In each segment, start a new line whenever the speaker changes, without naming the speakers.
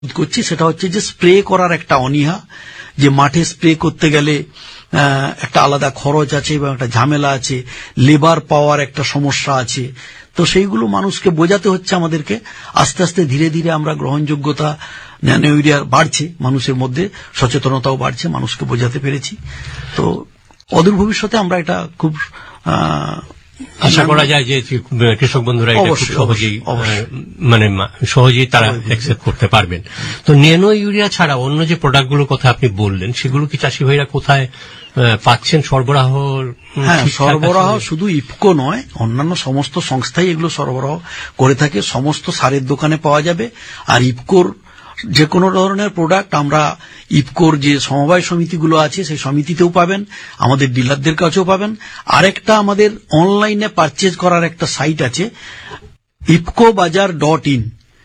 করছি সেটা হচ্ছে যে স্প্রে করার একটা অনীহা, যে মাঠে স্প্রে করতে গেলে একটা আলাদা খরচ আছে এবং একটা ঝামেলা আছে, লেবার পাওয়ার একটা সমস্যা আছে। তো সেইগুলো মানুষকে বোঝাতে হচ্ছে আমাদেরকে। আস্তে আস্তে ধীরে ধীরে আমরা গ্রহণযোগ্যতা ন্যানো ইউরিয়ার বাড়ছে, মানুষের মধ্যে সচেতনতাও বাড়ছে, মানুষকে বোঝাতে পেরেছি। তো অদূর ভবিষ্যতে আমরা এটা খুব
আশা করা যায় যে কৃষক বন্ধুরা এটা খুব সহজেই সহজেই তারা অ্যাকসেপ্ট করতে পারবেন। তো ন্যানো ইউরিয়া ছাড়া অন্য যে প্রোডাক্টগুলোর কথা আপনি বললেন, সেগুলো কি চাষী ভাইরা কোথায় পাচ্ছেন? সরবরাহ
শুধু ইফকো নয়, অন্যান্য সমস্ত সংস্থাই এগুলো সরবরাহ করে থাকে। সমস্ত সারের দোকানে পাওয়া যাবে। আর ইফকোর যে কোনো ধরনের প্রোডাক্ট আমরা ইফকোর যে সমবায় সমিতিগুলো আছে সেই সমিতিতেও পাবেন, আমাদের ডিলারদের কাছেও পাবেন। আরেকটা আমাদের অনলাইনে পারচেজ করার একটা সাইট আছে, ifcobazaar.in,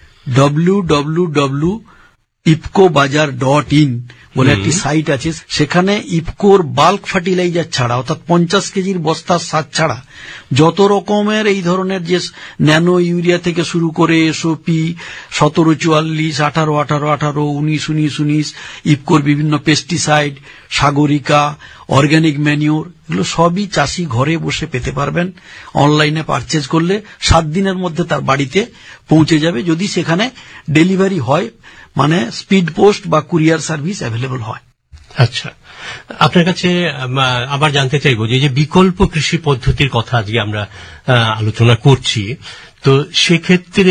www.ifcobazaar.in বলে একটি সাইট আছে। সেখানে ইফকোর বাল্ক ফার্টিলাইজার ছাড়া, অর্থাৎ 50 কেজির বস্তার সার ছাড়া যত রকমের এই ধরনের যে ন্যানো ইউরিয়া থেকে শুরু করে এসওপি 1744, 1818, 1919, ইফকোর বিভিন্ন পেস্টিসাইড, সাগরিকা, অর্গানিক ম্যানিউর, এগুলো সবই চাষি ঘরে বসে পেতে পারবেন। অনলাইনে পারচেজ করলে 7 দিনের মধ্যে তার বাড়িতে পৌঁছে যাবে, যদি সেখানে ডেলিভারি হয়, মানে স্পিড পোস্ট বা কুরিয়ার সার্ভিস অ্যাভেলেবল হয়।
আচ্ছা, আপনার কাছে আবার জানতে চাইব যে বিকল্প কৃষি পদ্ধতির কথা আজকে আমরা আলোচনা করছি, তো সেক্ষেত্রে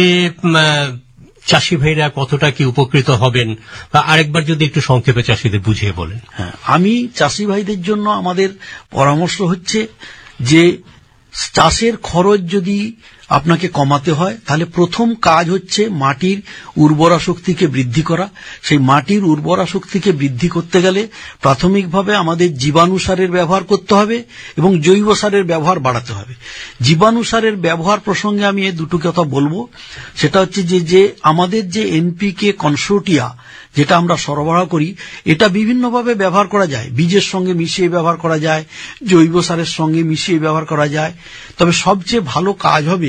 চাষী ভাইরা কতটা কি উপকৃত হবেন, বা আরেকবার যদি একটু সংক্ষেপে চাষীদের বুঝিয়ে বলেন।
আমি চাষী ভাইদের জন্য আমাদের পরামর্শ হচ্ছে যে চাষের খরচ যদি আপনাকে কমাতে হয়, তাহলে প্রথম কাজ হচ্ছে মাটির উর্বরা শক্তিকে বৃদ্ধি করা। সেই মাটির উর্বরা শক্তিকে বৃদ্ধি করতে গেলে প্রাথমিকভাবে আমাদের জীবাণু সারের ব্যবহার করতে হবে এবং জৈব সারের ব্যবহার বাড়াতে হবে। জীবাণু সারের ব্যবহার প্রসঙ্গে আমি এই দুটো কথা বলবো। সেটা হচ্ছে যে আমাদের যে এনপিকে কনসোর্টিয়া যেটা আমরা সরবরাহ করি, এটা বিভিন্নভাবে ব্যবহার করা যায়। বীজের সঙ্গে মিশিয়ে ব্যবহার করা যায়, জৈব সারের সঙ্গে মিশিয়ে ব্যবহার করা যায়। তবে সবচেয়ে ভালো কাজ হবে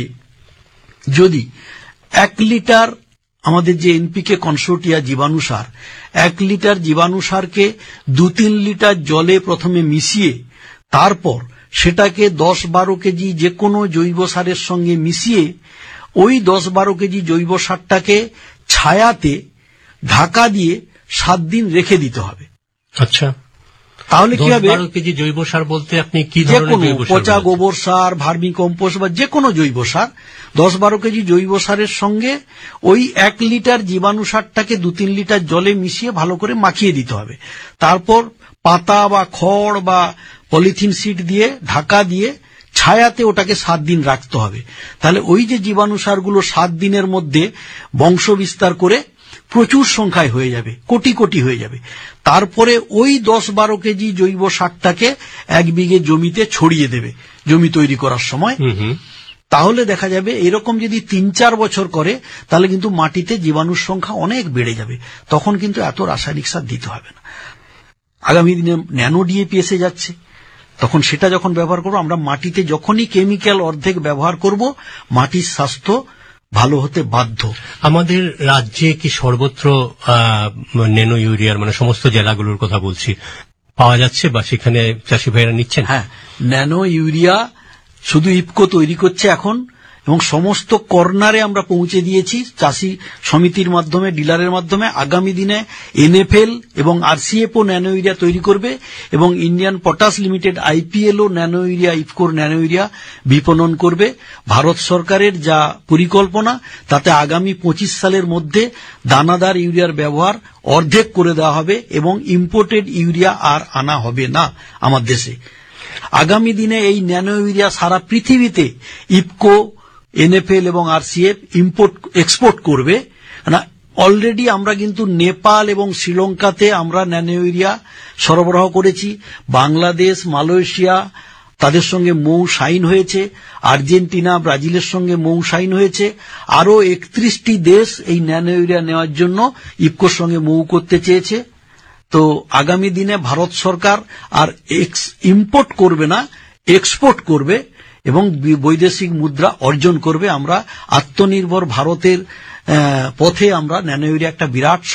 যদি 1 লিটার আমাদের যে এনপিকে কনসোর্টিয়া জীবাণু সার, 1 লিটার জীবাণু সারকে 2-3 লিটার জলে প্রথমে মিশিয়ে তারপর সেটাকে 10-12 কেজি যে কোনো জৈব সারের সঙ্গে মিশিয়ে ওই 10-12 কেজি জৈব সারটাকে ছায়াতে ঢাকা দিয়ে 7 দিন রেখে দিতে হবে।
আচ্ছা,
তাহলে কি হবে?
12 কেজি জৈব সার বলতে আপনি কি ধরনের জৈব সার?
পচা গোবর সার, ভার্মি কম্পোস্ট বা যে কোনো জৈব সার, 10-12 কেজি জৈব সারের সঙ্গে ওই 1 লিটার জীবাণু সারটাকে 2-3 লিটার জলে মিশিয়ে ভালো করে মাখিয়ে দিতে হবে। তারপর পাতা বা খড় বা পলিথিন শিট দিয়ে ঢাকা দিয়ে ছায়াতে ওটাকে 7 দিন রাখতে হবে। তাহলে ওই যে জীবাণু সারগুলো 7 দিনের মধ্যে বংশ বিস্তার করে প্রচুর সংখ্যায় হয়ে যাবে, কোটি কোটি হয়ে যাবে। তারপরে ওই 10-12 কেজি জৈব সারটাকে 1 বিঘে জমিতে ছড়িয়ে দেবে জমি তৈরি করার সময়। তাহলে দেখা যাবে এরকম যদি 3-4 বছর করে, তাহলে কিন্তু মাটিতে জীবাণুর সংখ্যা অনেক বেড়ে যাবে। তখন কিন্তু এত রাসায়নিক সার দিতে হবে না। আগামী দিনে ন্যানো ডিএপি এসে যাচ্ছে, তখন সেটা যখন ব্যবহার করবো, আমরা মাটিতে যখনই কেমিক্যাল অর্ধেক ব্যবহার করব, মাটির স্বাস্থ্য ভালো হতে বাধ্য।
আমাদের রাজ্যে কি সর্বত্র ন্যানো ইউরিয়ার, মানে সমস্ত জেলাগুলোর কথা বলছি, পাওয়া যাচ্ছে বা সেখানে চাষী ভাইরা নিচ্ছেন?
হ্যাঁ, ন্যানো ইউরিয়া শুধু ইফকো তৈরি করছে এখন, এবং সমস্ত কর্নারে আমরা পৌঁছে দিয়েছি চাষী সমিতির মাধ্যমে, ডিলারের মাধ্যমে। আগামী দিনে এনএফএল এবং আরসিএফও ন্যানো ইউরিয়া তৈরি করবে এবং Indian potash limited আইপিএলও nano urea, ইফকোর nano urea বিপণন করবে। ভারত সরকারের যা পরিকল্পনা, তাতে আগামী 25 সালের মধ্যে দানাদার ইউরিয়ার ব্যবহার অর্ধেক করে দেওয়া হবে এবং ইম্পোর্টেড ইউরিয়া আর আনা হবে না আমার দেশে। আগামী দিনে এই ন্যানো ইউরিয়া সারা পৃথিবীতে ইফকো, এনএফএল এবং আরসিএফ এক্সপোর্ট করবে। অলরেডি আমরা কিন্তু নেপাল এবং শ্রীলঙ্কাতে আমরা ন্যানো ইউরিয়া সরবরাহ করেছি। বাংলাদেশ, মালয়েশিয়া, তাদের সঙ্গে মৌ সাইন হয়েছে। আর্জেন্টিনা, ব্রাজিলের সঙ্গে মৌ সাইন হয়েছে। আরও 31টি দেশ এই ন্যানো ইউরিয়া নেওয়ার জন্য ইফকোর সঙ্গে মৌ করতে চেয়েছে। তো আগামী দিনে ভারত সরকার আর ইম্পোর্ট করবে না, এক্সপোর্ট করবে এবং বৈদেশিক মুদ্রা অর্জন করবে। আমরা আত্মনির্ভর ভারতের পথে আমরা ন্যানো ইউরিয়া একটা বিরাট